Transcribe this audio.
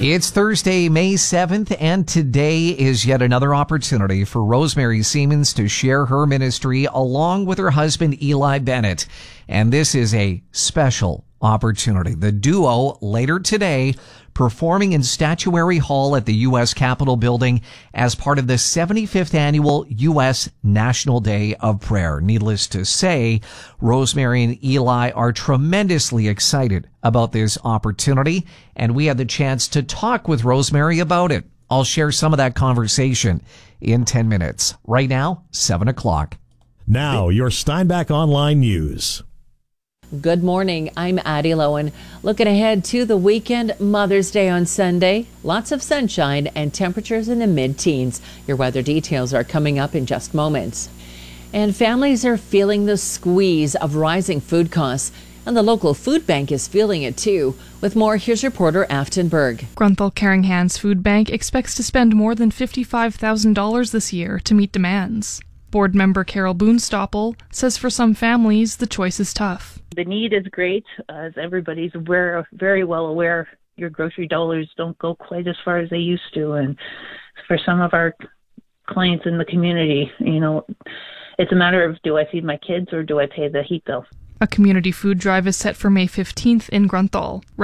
It's Thursday, May 7th, and today is yet another opportunity for Rosemary Siemens to share her ministry along with her husband, Eli Bennett. And this is a special opportunity. The duo later today performing in Statuary Hall at the U.S. Capitol building as part of the 75th annual U.S. National Day of Prayer. Needless to say, Rosemary and Eli are tremendously excited about this opportunity, and we had the chance to talk with Rosemary about it. I'll share some of that conversation in 10 minutes. Right now, 7 o'clock. Now, your Steinbach Online News. Good morning. I'm Addie Lowen. Looking ahead to the weekend, Mother's Day on Sunday. Lots of sunshine and temperatures in the mid-teens. Your weather details are coming up in just moments. And families are feeling the squeeze of rising food costs. And the local food bank is feeling it too. With more, here's reporter Afton Berg. Grunthal Caring Hands Food Bank expects to spend more than $55,000 this year to meet demands. Board member Carol Boonstoppel says for some families, the choice is tough. The need is great, as everybody's very well aware. Your grocery dollars don't go quite as far as they used to. And for some of our clients in the community, it's a matter of, do I feed my kids or do I pay the heat bill? A community food drive is set for May 15th in Grunthal.